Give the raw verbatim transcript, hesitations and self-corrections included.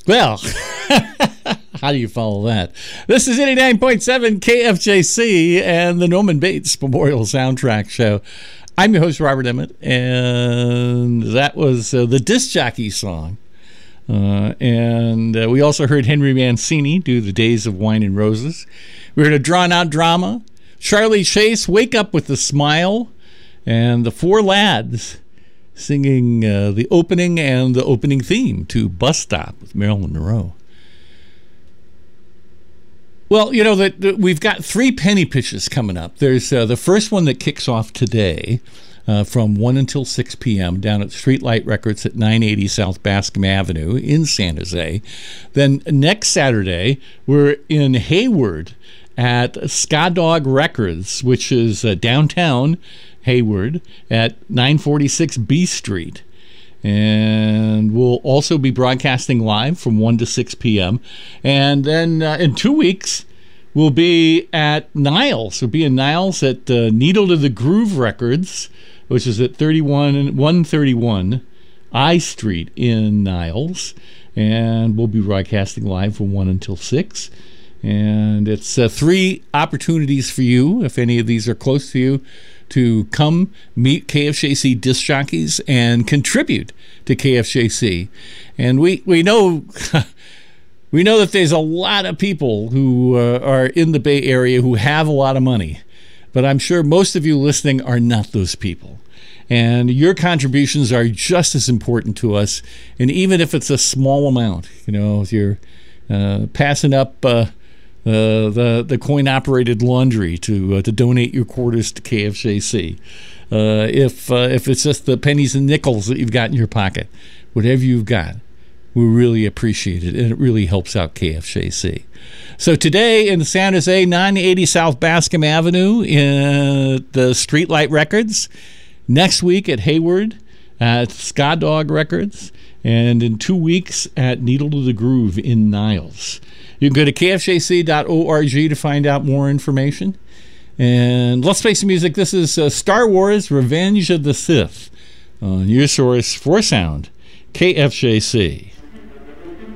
Well, how do you follow that? This is eighty-nine point seven K F J C and the Norman Bates Memorial Soundtrack Show. I'm your host, Robert Emmett, and that was uh, the Disc Jockey song. Uh, and uh, we also heard Henry Mancini do The Days of Wine and Roses. We heard a drawn-out drama, Charlie Chase, Wake Up with a Smile, and the Four Lads singing uh, the opening and the opening theme to Bus Stop with Marilyn Monroe. Well, you know, that, that we've got three penny pitches coming up. There's uh, the first one that kicks off today uh, from one until six p.m. down at Streetlight Records at nine eighty South Bascom Avenue in San Jose. Then next Saturday, we're in Hayward at Ska Dog Records, which is uh, downtown Hayward at nine forty-six B Street. And we'll also be broadcasting live from one to six p.m. And then uh, in two weeks, we'll be at Niles. We'll be in Niles at uh, Needle to the Groove Records, which is at thirty-one one thirty-one I Street in Niles. And we'll be broadcasting live from one until six. And it's uh, three opportunities for you, if any of these are close to you, to come meet K F J C disc jockeys and contribute to K F J C. And we, we know we know that there's a lot of people who uh, are in the Bay Area who have a lot of money, but I'm sure most of you listening are not those people. And your contributions are just as important to us. And even if it's a small amount, you know, if you're uh, passing up uh, Uh, the the coin-operated laundry to uh, to donate your quarters to K F J C. Uh, if uh, if it's just the pennies and nickels that you've got in your pocket, whatever you've got, we really appreciate it, and it really helps out K F J C. So today in San Jose, nine eighty South Bascom Avenue in the Streetlight Records. Next week at Hayward at Ska Dog Records. And in two weeks at Needle to the Groove in Niles. You can go to K F J C dot org to find out more information. And let's play some music. This is uh, Star Wars Revenge of the Sith on your source for sound, K F J C.